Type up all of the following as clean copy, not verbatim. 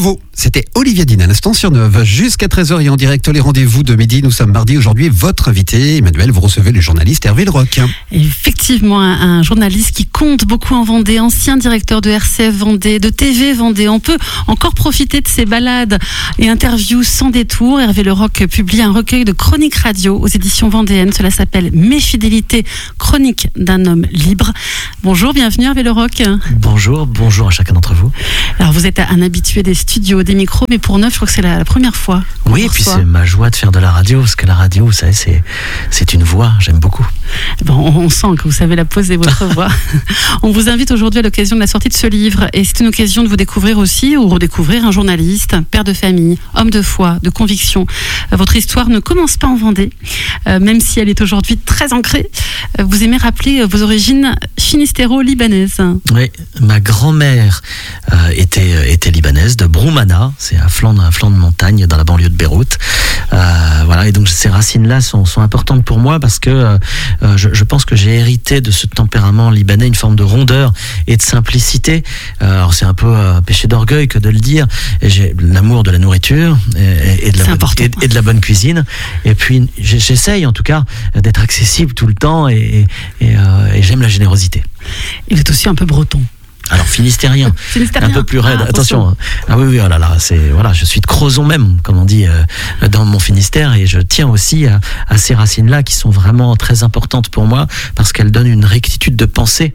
nouveau. C'était Olivia Dean à l'instant sur Neuve. Jusqu'à 13h et en direct les rendez-vous de midi. Nous sommes mardi. Aujourd'hui, votre invité, Emmanuel, vous recevez le journaliste Hervé Leroc. Effectivement, un journaliste qui compte beaucoup en Vendée, ancien directeur de RCF Vendée, de TV Vendée. On peut encore profiter de ses balades et interviews sans détour. Hervé Leroc publie un recueil de chroniques radio aux éditions vendéennes. Cela s'appelle Mes fidélités, chroniques d'un homme libre. Bonjour, bienvenue Hervé Leroc. Bonjour à chacun d'entre vous. Alors vous êtes un habitué des studios, des micros, mais pour Neuve, je crois que c'est la première fois. Oui, et puis c'est ma joie de faire de la radio, parce que la radio, vous savez, c'est une voix, j'aime beaucoup. Bon, on sent que vous savez la poser, votre voix. On vous invite aujourd'hui à l'occasion de la sortie de ce livre, et c'est une occasion de vous découvrir aussi, ou redécouvrir un journaliste, père de famille, homme de foi, de conviction. Votre histoire ne commence pas en Vendée, même si elle est aujourd'hui très ancrée. Vous aimez rappeler vos origines finistero-libanaises. Oui, ma grand-mère était libanaise, de Broumana, c'est un flanc de montagne dans la banlieue de Beyrouth. Voilà, et donc ces racines-là sont importantes pour moi parce que je pense que j'ai hérité de ce tempérament libanais, une forme de rondeur et de simplicité. Alors c'est un peu un péché d'orgueil que de le dire. Et j'ai l'amour de la nourriture et de la bonne cuisine. Et puis j'essaye en tout cas d'être accessible tout le temps et j'aime la générosité. Et vous êtes aussi un peu breton. Alors finistérien, un peu plus raide. Attention. Ah oui, oh là là, je suis de Crozon même, comme on dit dans mon Finistère, et je tiens aussi à ces racines-là qui sont vraiment très importantes pour moi parce qu'elles donnent une rectitude de pensée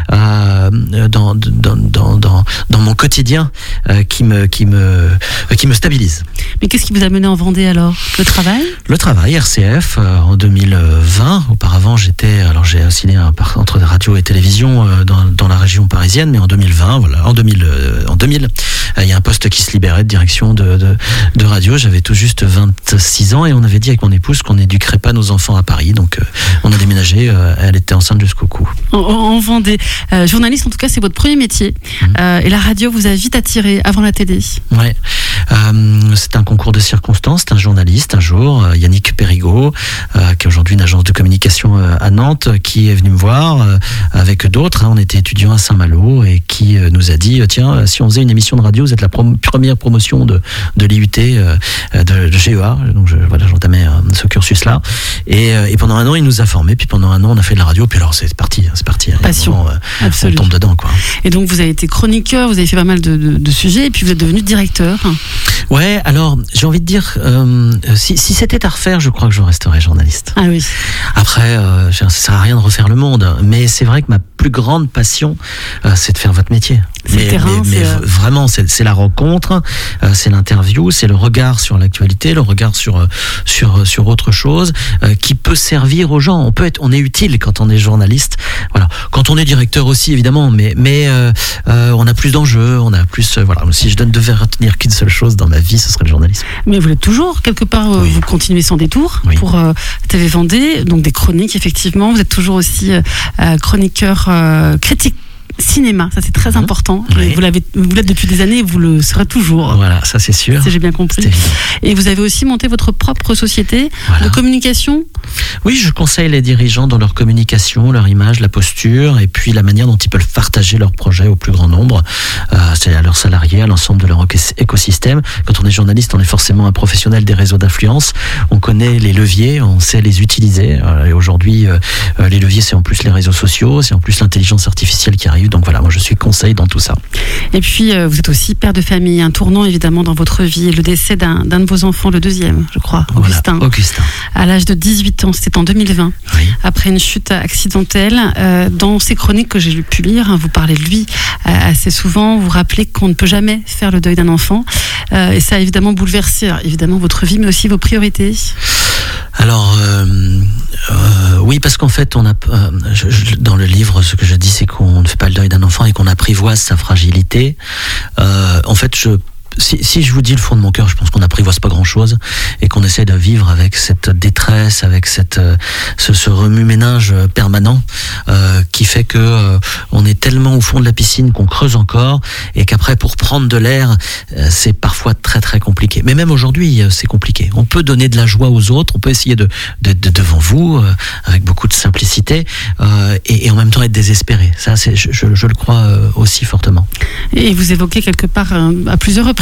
dans mon quotidien qui me stabilise. Mais qu'est-ce qui vous a mené en Vendée alors ? Le travail ? Le travail, RCF en 2020. Auparavant, j'ai oscillé entre radio et télévision dans la région parisienne, mais en 2020, voilà, en 2000, il y a un poste qui se libérait de direction de radio. J'avais tout juste 26 ans et on avait dit avec mon épouse qu'on n'éduquerait pas nos enfants à Paris. Donc on a déménagé, elle était enceinte jusqu'au cou. En Vendée. Journaliste, en tout cas, c'est votre premier métier. Et la radio vous a vite attiré avant la télé. Ouais. C'est un concours de circonstances. C'est un journaliste un jour, Yannick Périgaud, qui est aujourd'hui une agence de communication à Nantes, qui est venu me voir avec d'autres. On était étudiants à Saint-Malo et qui nous a dit tiens, si on faisait une émission de radio, vous êtes la première promotion de l'IUT de GEA. Donc j'entamais ce cursus-là. Et pendant un an, il nous a formés. Puis pendant un an, on a fait de la radio. Puis alors, c'est parti. Passion. On tombe dedans, quoi. Et donc, vous avez été chroniqueur, vous avez fait pas mal de sujets, et puis vous êtes devenu directeur. Ouais, alors, j'ai envie de dire, si c'était à refaire, je crois que je resterais journaliste. Ah oui. Après, ça sert à rien de refaire le monde. Mais c'est vrai que ma plus grande passion, c'est de faire votre métier. Mais vraiment, c'est la rencontre, c'est l'interview, c'est le regard sur l'actualité, le regard sur autre chose qui peut servir aux gens. On est utile quand on est journaliste. Voilà. Quand on est directeur aussi, évidemment, mais on a plus d'enjeux, on a plus. Voilà. Si je devais retenir qu'une seule chose dans ma vie, ce serait le journalisme. Mais vous l'êtes toujours quelque part. Oui. Vous continuez sans détour pour TV Vendée, donc des chroniques effectivement. Vous êtes toujours aussi chroniqueur critique cinéma, ça c'est très important. Oui. Vous l'êtes depuis des années et vous le serez toujours. Voilà, ça c'est sûr. Si j'ai bien compris. Et vous avez aussi monté votre propre société de communication. Oui, je conseille les dirigeants dans leur communication, leur image, la posture, et puis la manière dont ils peuvent partager leurs projets au plus grand nombre. C'est à leurs salariés, à l'ensemble de leur écosystème. Quand on est journaliste, on est forcément un professionnel des réseaux d'influence. On connaît les leviers, on sait les utiliser. Et aujourd'hui, les leviers, c'est en plus les réseaux sociaux, c'est en plus l'intelligence artificielle qui arrive. Donc voilà, moi je suis conseil dans tout ça. Et puis vous êtes aussi père de famille, un tournant évidemment dans votre vie, le décès d'un de vos enfants, le deuxième, je crois, Augustin. Voilà, Augustin. À l'âge de 18 ans, c'était en 2020, après une chute accidentelle. Dans ces chroniques que j'ai pu lire, vous parlez de lui assez souvent, vous rappelez qu'on ne peut jamais faire le deuil d'un enfant. Et ça a évidemment bouleversé évidemment votre vie, mais aussi vos priorités. Alors, oui, parce qu'en fait, dans le livre, ce que je dis, c'est qu'on ne fait pas le deuil d'un enfant et qu'on apprivoise sa fragilité. En fait, si je vous dis le fond de mon cœur, je pense qu'on n'apprivoise pas grand-chose et qu'on essaie de vivre avec cette détresse, avec ce remue-ménage permanent qui fait que on est tellement au fond de la piscine qu'on creuse encore et qu'après, pour prendre de l'air, c'est parfois très très compliqué. Mais même aujourd'hui, c'est compliqué. On peut donner de la joie aux autres, on peut essayer de devant vous, avec beaucoup de simplicité et en même temps être désespéré. Ça, je le crois aussi fortement. Et vous évoquez quelque part à plusieurs reprises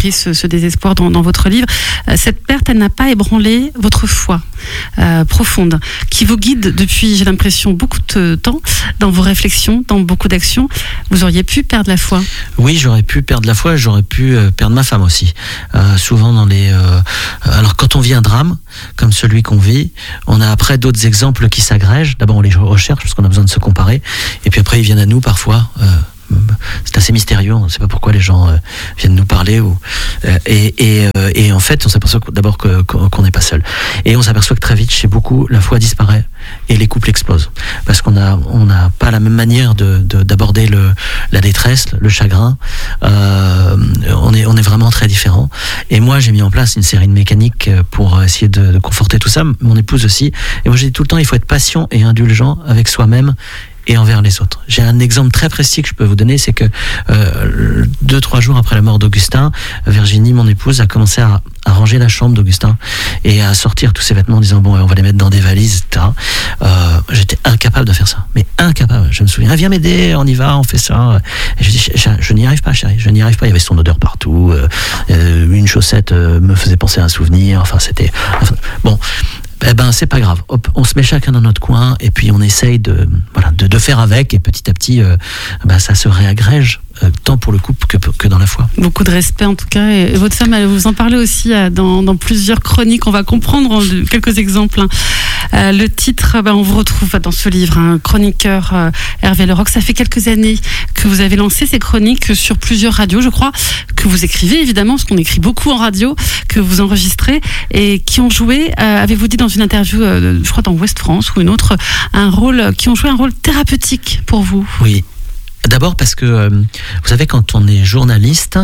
compris ce désespoir dans votre livre. Cette perte, elle n'a pas ébranlé votre foi profonde, qui vous guide depuis, j'ai l'impression, beaucoup de temps dans vos réflexions, dans beaucoup d'actions. Vous auriez pu perdre la foi? Oui, j'aurais pu perdre la foi, j'aurais pu perdre ma femme aussi. Souvent dans les... alors quand on vit un drame, comme celui qu'on vit, on a après d'autres exemples qui s'agrègent. D'abord on les recherche parce qu'on a besoin de se comparer, et puis après ils viennent à nous parfois. C'est assez mystérieux, on ne sait pas pourquoi les gens viennent nous parler et en fait on s'aperçoit d'abord qu'on n'est pas seul, et on s'aperçoit que très vite chez beaucoup la foi disparaît et les couples explosent parce qu'on n'a pas la même manière d'aborder la détresse, le chagrin. On est vraiment très différents, et moi j'ai mis en place une série de mécaniques pour essayer de conforter tout ça, mon épouse aussi, et moi j'ai dit tout le temps il faut être patient et indulgent avec soi-même et envers les autres. J'ai un exemple très précis que je peux vous donner, c'est que 2-3 jours après la mort d'Augustin, Virginie, mon épouse, a commencé à ranger la chambre d'Augustin et à sortir tous ses vêtements en disant bon, on va les mettre dans des valises, etc. J'étais incapable de faire ça, mais incapable. Je me souviens, viens m'aider, on y va, on fait ça. Et je dis, je n'y arrive pas, chérie, je n'y arrive pas. Il y avait son odeur partout, une chaussette me faisait penser à un souvenir. Enfin, bon. Eh ben c'est pas grave. Hop, on se met chacun dans notre coin et puis on essaye de faire avec, et petit à petit ça se réagrège tant pour le couple que dans la foi. Beaucoup de respect en tout cas, et votre femme, elle vous en parlait aussi dans plusieurs chroniques. On va comprendre quelques exemples. Le titre, on vous retrouve dans ce livre, chroniqueur Hervé Leroc. Ça fait quelques années que vous avez lancé ces chroniques sur plusieurs radios, je crois, que vous écrivez évidemment, parce qu'on écrit beaucoup en radio, que vous enregistrez, et qui ont joué, avez-vous dit dans une interview, je crois dans Ouest France ou une autre, qui ont joué un rôle thérapeutique pour vous. Oui. D'abord parce que, vous savez, quand on est journaliste,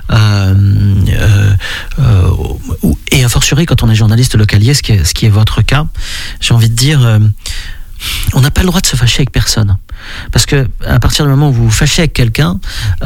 et a fortiori quand on est journaliste localier, ce qui est votre cas, j'ai envie de dire, on n'a pas le droit de se fâcher avec personne. Parce que à partir du moment où vous vous fâchez avec quelqu'un,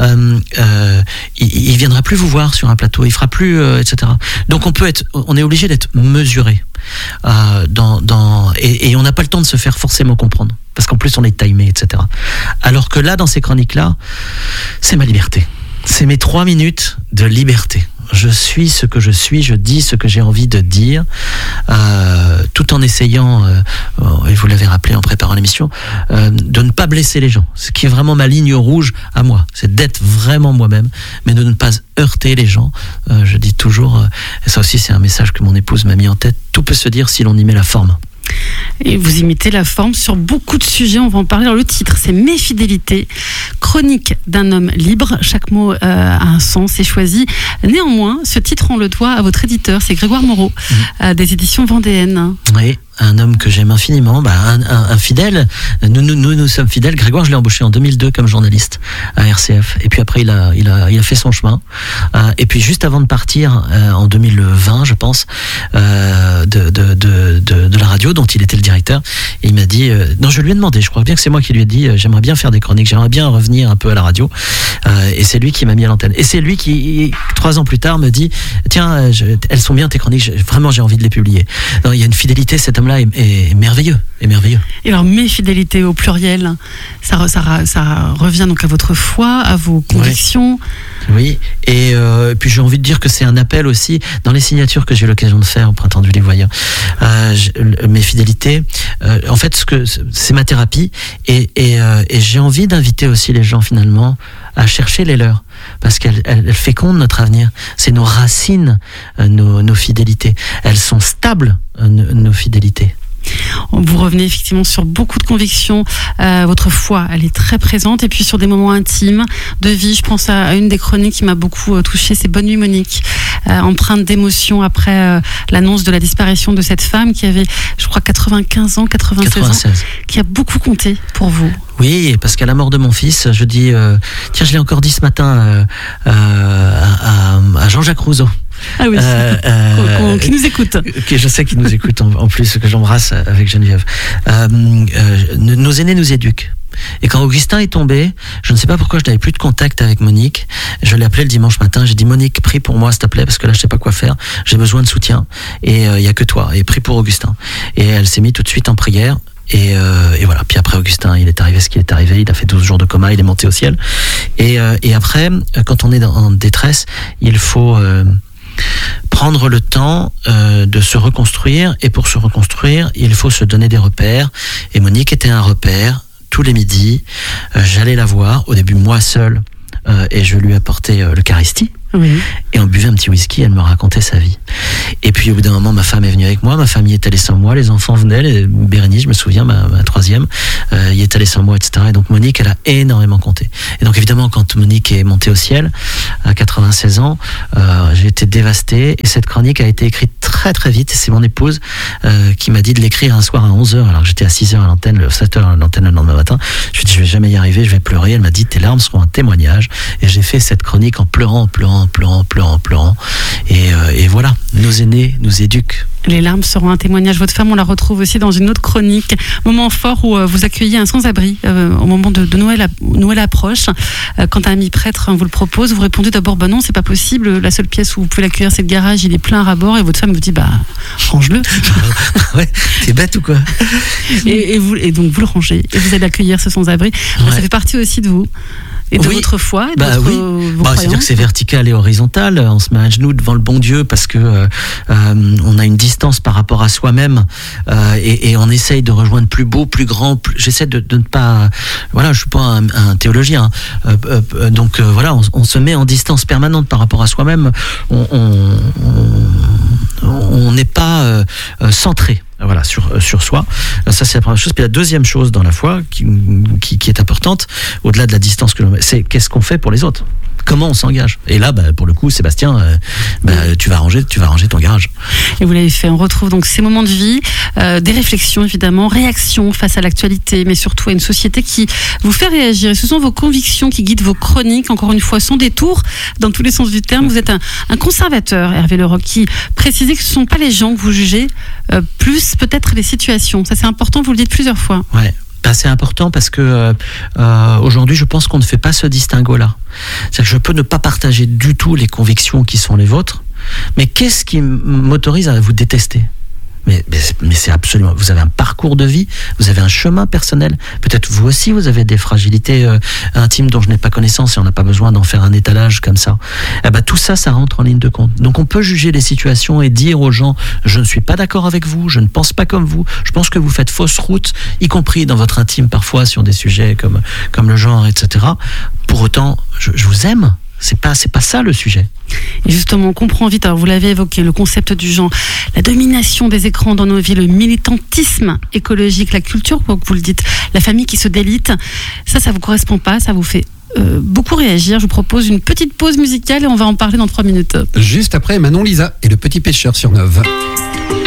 il viendra plus vous voir sur un plateau, il fera plus, etc. Donc on est obligé d'être mesuré, et on n'a pas le temps de se faire forcément comprendre, parce qu'en plus on est timé, etc. Alors que là, dans ces chroniques-là, c'est ma liberté. C'est mes 3 minutes de liberté. Je suis ce que je suis, je dis ce que j'ai envie de dire, tout en essayant, et vous l'avez rappelé en préparant l'émission, de ne pas blesser les gens. Ce qui est vraiment ma ligne rouge à moi, c'est d'être vraiment moi-même, mais de ne pas heurter les gens. Je dis toujours, et ça aussi c'est un message que mon épouse m'a mis en tête, tout peut se dire si l'on y met la forme. Et vous imitez la forme sur beaucoup de sujets, on va en parler. Alors, le titre, c'est Mes fidélités, chronique d'un homme libre. Chaque mot a un sens et choisi. Néanmoins, ce titre, on le doit à votre éditeur, c'est Grégoire Moreau, des éditions Vendéennes. Oui. Un homme que j'aime infiniment, un fidèle. Nous sommes fidèles. Grégoire, je l'ai embauché en 2002 comme journaliste à RCF. Et puis après, il a fait son chemin. Et puis juste avant de partir, en 2020, je pense, de la radio dont il était le directeur, et il m'a dit, non, je lui ai demandé, je crois bien que c'est moi qui lui ai dit, j'aimerais bien faire des chroniques, j'aimerais bien revenir un peu à la radio. Et c'est lui qui m'a mis à l'antenne. Et c'est lui qui, 3 ans plus tard, me dit, tiens, elles sont bien tes chroniques, vraiment j'ai envie de les publier. Non, il y a une fidélité, cet homme-là est merveilleux, Et alors, mes fidélités au pluriel, ça revient donc à votre foi, à vos convictions. Oui, et puis j'ai envie de dire que c'est un appel aussi, dans les signatures que j'ai eu l'occasion de faire au Printemps du Livre Voyant. Mes fidélités, en fait, c'est ma thérapie, et j'ai envie d'inviter aussi les gens finalement à chercher les leurs, parce qu'elles fécondent notre avenir. C'est nos racines, nos fidélités. Elles sont stables, nos fidélités. Vous revenez effectivement sur beaucoup de convictions. Votre foi, elle est très présente. Et puis sur des moments intimes de vie, je pense à une des chroniques qui m'a beaucoup touchée, c'est Bonne nuit Monique, empreinte d'émotion après l'annonce de la disparition de cette femme qui avait, je crois, 96 ans, qui a beaucoup compté pour vous. Oui, parce qu'à la mort de mon fils, je dis, tiens, je l'ai encore dit ce matin à Jean-Jacques Rousseau. Ah oui, qui nous écoute. Je sais qu'il nous écoute en plus, que j'embrasse avec Geneviève. Nos aînés nous éduquent. Et quand Augustin est tombé, je ne sais pas pourquoi je n'avais plus de contact avec Monique. Je l'ai appelée le dimanche matin. J'ai dit, Monique, prie pour moi s'il te plaît, parce que là je sais pas quoi faire. J'ai besoin de soutien. Et il y a que toi. Et prie pour Augustin. Et elle s'est mise tout de suite en prière. Et voilà. Puis après, Augustin, il est arrivé ce qui est arrivé. Il a fait 12 jours de coma. Il est monté au ciel. Et après, quand on est en détresse, il faut prendre le temps de se reconstruire. Et pour se reconstruire, il faut se donner des repères. Et Monique était un repère. Tous les midis, j'allais la voir. Au début, moi seul. Et je lui apportais l'Eucharistie. Oui. Et on buvait un petit whisky, elle me racontait sa vie. Et puis au bout d'un moment, ma femme est venue avec moi, ma famille est allée sans moi, les enfants venaient, Bérénice, je me souviens, ma troisième, y est allée sans moi, etc. Et donc Monique, elle a énormément compté. Et donc évidemment, quand Monique est montée au ciel, à 96 ans, j'ai été dévasté. Et cette chronique a été écrite très très vite. Et c'est mon épouse qui m'a dit de l'écrire un soir à 11h, alors que j'étais à 6h à l'antenne, 7h à l'antenne le lendemain matin. Je lui ai dit, je vais jamais y arriver, je vais pleurer. Elle m'a dit, tes larmes seront un témoignage. Et j'ai fait cette chronique en pleurant. Et voilà, nos aînés nous éduquent. Les larmes seront un témoignage. Votre femme, on la retrouve aussi dans une autre chronique. Moment fort où vous accueillez un sans-abri au moment de Noël approche. Quand un ami prêtre vous le propose, vous répondez d'abord non, c'est pas possible. La seule pièce où vous pouvez l'accueillir, c'est le garage, il est plein à ras-bord. Et votre femme vous dit range-le. Ouais, t'es bête ou quoi? et donc vous le rangez et vous allez accueillir ce sans-abri. Ouais. Ça fait partie aussi de vous. Et de votre foi, et de c'est-à-dire que c'est vertical et horizontal. On se met à genoux devant le bon Dieu parce que on a une distance par rapport à soi-même et on essaye de rejoindre plus beau, plus grand. J'essaie de ne pas. Voilà, je suis pas un théologien. Donc voilà, on se met en distance permanente par rapport à soi-même. On n'est pas centré. Voilà, sur soi. Ça, c'est la première chose. Puis la deuxième chose dans la foi qui est importante, au-delà de la distance que l'on met, c'est qu'est-ce qu'on fait pour les autres. Comment on s'engage. Et là, pour le coup, Sébastien, tu vas ranger ton garage. Et vous l'avez fait. On retrouve donc ces moments de vie, des réflexions évidemment, réactions face à l'actualité, mais surtout à une société qui vous fait réagir. Et ce sont vos convictions qui guident vos chroniques, encore une fois, sans détour, dans tous les sens du terme. Vous êtes un conservateur, Hervé Leroc, qui précisait que ce ne sont pas les gens que vous jugez, plus peut-être les situations. Ça, c'est important, vous le dites plusieurs fois. Ouais. C'est important parce que aujourd'hui, je pense qu'on ne fait pas ce distinguo-là. C'est-à-dire que je peux ne pas partager du tout les convictions qui sont les vôtres, mais qu'est-ce qui m'autorise à vous détester ? Mais c'est absolument... Vous avez un parcours de vie, vous avez un chemin personnel. Peut-être vous aussi, vous avez des fragilités intimes dont je n'ai pas connaissance et on n'a pas besoin d'en faire un étalage comme ça. Tout ça, ça rentre en ligne de compte. Donc on peut juger les situations et dire aux gens « Je ne suis pas d'accord avec vous, je ne pense pas comme vous, je pense que vous faites fausse route, y compris dans votre intime parfois sur des sujets comme le genre, etc. » Pour autant, je vous aime. C'est pas ça le sujet. Et justement, on comprend vite, alors vous l'avez évoqué, le concept du genre, la domination des écrans dans nos vies, le militantisme écologique, la culture, comme vous le dites, la famille qui se délite, ça vous correspond pas, ça vous fait beaucoup réagir. Je vous propose une petite pause musicale et on va en parler dans 3 minutes. Juste après Manon Lisa et le petit pêcheur sur Neuve.